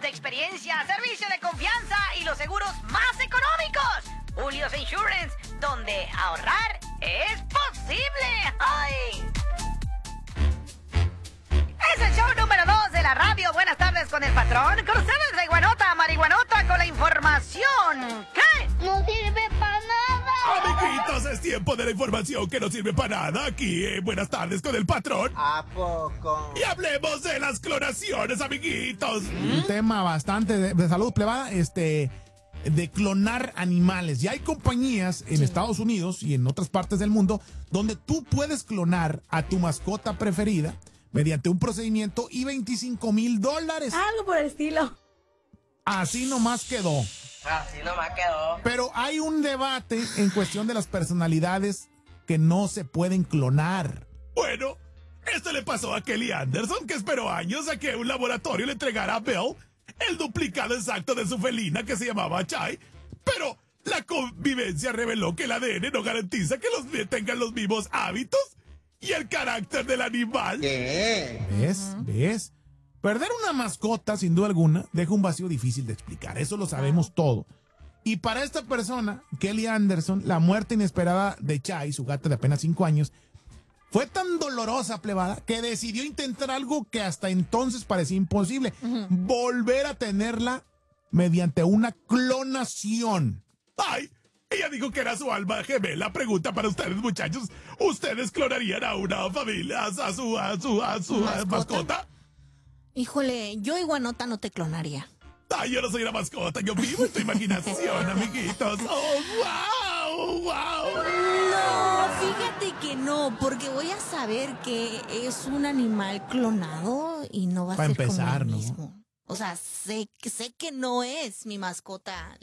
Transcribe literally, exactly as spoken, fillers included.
de experiencia, servicio de confianza y los seguros más económicos. Julio's Insurance, donde ahorrar es posible. ¡Ay! Es el show número dos de la radio. Buenas tardes con el patrón. Con ustedes la iguanota, marihuanota con la información. ¿Qué? No sirve para nada. Amiguitos, es tiempo de la información que no sirve para nada. Aquí, eh, buenas tardes con el patrón. ¿A poco? Y hablemos de las clonaciones, amiguitos. Un tema bastante de, de salud plebada, este, de clonar animales. Ya hay compañías en Sí. Estados Unidos y en otras partes del mundo donde tú puedes clonar a tu mascota preferida mediante un procedimiento y veinticinco mil dólares. Algo por el estilo. Así nomás quedó. Así nomás quedó. Pero hay un debate en cuestión de las personalidades que no se pueden clonar. Bueno, esto le pasó a Kelly Anderson, que esperó años a que un laboratorio le entregara a Belle el duplicado exacto de su felina que se llamaba Chai, pero la convivencia reveló que el A D N no garantiza que los tengan los mismos hábitos y el carácter del animal. ¿Qué? ¿Ves? ¿Ves? Perder una mascota, sin duda alguna, deja un vacío difícil de explicar. Eso lo sabemos todo. Y para esta persona, Kelly Anderson, la muerte inesperada de Chai, su gata de apenas cinco años, fue tan dolorosa, plebada, que decidió intentar algo que hasta entonces parecía imposible. Ujú. Volver a tenerla mediante una clonación. ¡Ay! Ella dijo que era su alma gemela. Pregunta para ustedes, muchachos. ¿Ustedes clonarían a una familia, a su, a su, a su ¿Mascota? mascota? Híjole, yo iguanota no te clonaría. Ay, yo no soy una mascota, yo vivo en tu imaginación, amiguitos. ¡Oh, wow! ¡Wow! No, fíjate que no, porque voy a saber que es un animal clonado y no va a Pa' ser empezar, como ¿no? el mismo. O sea, sé, sé que no es mi mascota